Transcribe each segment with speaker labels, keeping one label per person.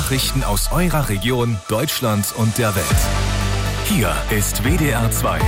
Speaker 1: Nachrichten aus eurer Region, Deutschland und der Welt. Hier ist WDR 2.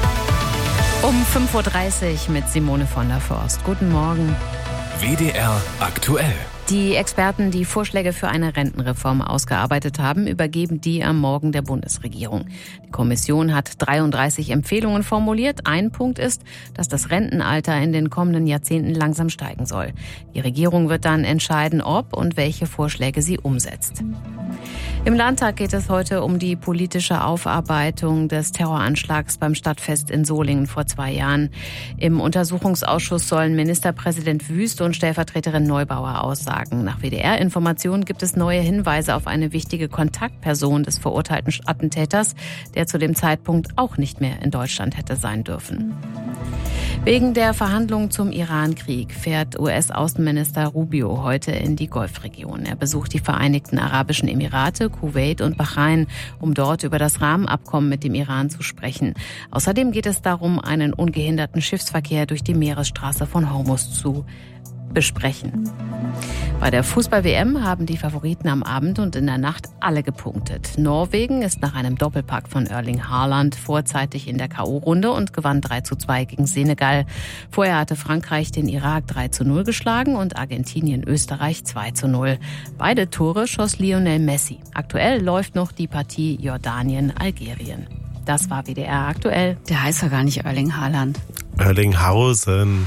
Speaker 2: Um 5.30 Uhr mit Simone von der Forst. Guten Morgen.
Speaker 1: WDR aktuell.
Speaker 2: Die Experten, die Vorschläge für eine Rentenreform ausgearbeitet haben, übergeben die am Morgen der Bundesregierung. Die Kommission hat 33 Empfehlungen formuliert. Ein Punkt ist, dass das Rentenalter in den kommenden Jahrzehnten langsam steigen soll. Die Regierung wird dann entscheiden, ob und welche Vorschläge sie umsetzt. Im Landtag geht es heute um die politische Aufarbeitung des Terroranschlags beim Stadtfest in Solingen vor 2 Jahren. Im Untersuchungsausschuss sollen Ministerpräsident Wüst und Stellvertreterin Neubauer aussagen. Nach WDR-Informationen gibt es neue Hinweise auf eine wichtige Kontaktperson des verurteilten Attentäters, der zu dem Zeitpunkt auch nicht mehr in Deutschland hätte sein dürfen. Wegen der Verhandlungen zum Iran-Krieg fährt US-Außenminister Rubio heute in die Golfregion. Er besucht die Vereinigten Arabischen Emirate, Kuwait und Bahrain, um dort über das Rahmenabkommen mit dem Iran zu sprechen. Außerdem geht es darum, einen ungehinderten Schiffsverkehr durch die Meeresstraße von Hormuz zu besprechen. Bei der Fußball-WM haben die Favoriten am Abend und in der Nacht alle gepunktet. Norwegen ist nach einem Doppelpack von Erling Haaland vorzeitig in der K.O.-Runde und gewann 3:2 gegen Senegal. Vorher hatte Frankreich den Irak 3:0 geschlagen und Argentinien Österreich 2:0. Beide Tore schoss Lionel Messi. Aktuell läuft noch die Partie Jordanien-Algerien. Das war WDR aktuell.
Speaker 3: Der heißt ja gar nicht Erling Haaland.
Speaker 4: Erlinghausen.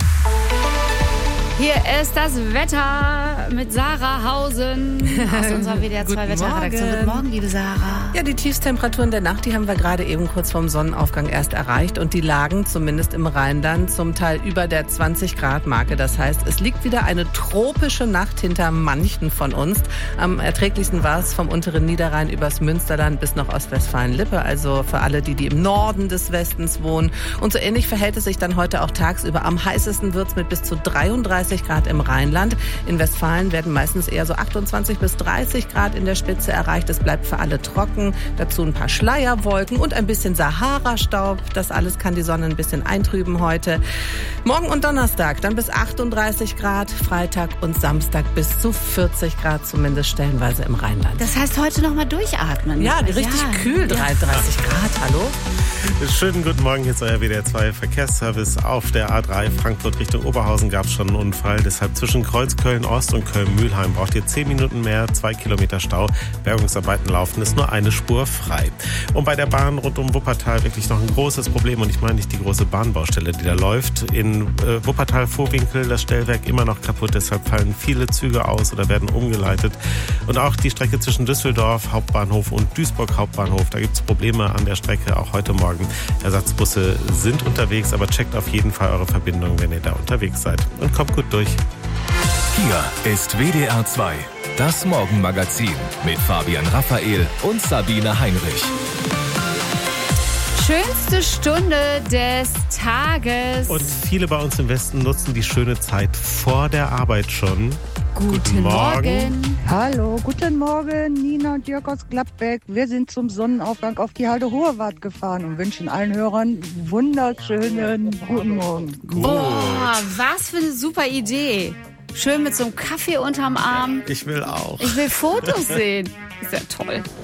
Speaker 3: Hier ist das Wetter mit Sarah Hausen aus unserer WDR 2 Wetterredaktion. Guten Morgen, liebe Sarah.
Speaker 5: Ja, die Tiefstemperaturen der Nacht, die haben wir gerade eben kurz vorm Sonnenaufgang erst erreicht und die lagen zumindest im Rheinland zum Teil über der 20-Grad-Marke. Das heißt, es liegt wieder eine tropische Nacht hinter manchen von uns. Am erträglichsten war es vom unteren Niederrhein übers Münsterland bis nach Ostwestfalen-Lippe, also für alle, die im Norden des Westens wohnen. Und so ähnlich verhält es sich dann heute auch tagsüber. Am heißesten wird's mit bis zu 33 Grad im Rheinland. In Westfalen werden meistens eher so 28 bis 30 Grad in der Spitze erreicht. Es bleibt für alle trocken. Dazu ein paar Schleierwolken und ein bisschen Sahara-Staub. Das alles kann die Sonne ein bisschen eintrüben heute. Morgen und Donnerstag dann bis 38 Grad. Freitag und Samstag bis zu 40 Grad, zumindest stellenweise im Rheinland.
Speaker 3: Das heißt, heute noch mal durchatmen.
Speaker 5: Ja, richtig kühl, 33 Grad. Hallo?
Speaker 4: Schönen guten Morgen, hier ist euer WDR 2 Verkehrsservice. Auf der A3 Frankfurt Richtung Oberhausen gab es schon einen Unfall. Deshalb zwischen Kreuzköln-Ost und Köln-Mühlheim braucht ihr 10 Minuten mehr, 2 Kilometer Stau. Bergungsarbeiten laufen, ist nur eine Spur frei. Und bei der Bahn rund um Wuppertal wirklich noch ein großes Problem. Und ich meine nicht die große Bahnbaustelle, die da läuft. In Wuppertal-Vorwinkel, das Stellwerk immer noch kaputt. Deshalb fallen viele Züge aus oder werden umgeleitet. Und auch die Strecke zwischen Düsseldorf Hauptbahnhof und Duisburg Hauptbahnhof. Da gibt es Probleme an der Strecke, auch heute Morgen. Ersatzbusse sind unterwegs, aber checkt auf jeden Fall eure Verbindung, wenn ihr da unterwegs seid. Und kommt gut durch.
Speaker 1: Hier ist WDR 2, das Morgenmagazin mit Fabian Raphael und Sabine Heinrich.
Speaker 3: Schönste Stunde des Tages.
Speaker 4: Und viele bei uns im Westen nutzen die schöne Zeit vor der Arbeit schon.
Speaker 3: Guten Morgen.
Speaker 6: Hallo, guten Morgen, Nina und Jörg aus Gladbeck. Wir sind zum Sonnenaufgang auf die Halde Hohewart gefahren und wünschen allen Hörern wunderschönen guten Morgen.
Speaker 3: Boah, was für eine super Idee. Schön mit so einem Kaffee unterm Arm.
Speaker 4: Ich will auch.
Speaker 3: Ich will Fotos sehen. Ist ja toll.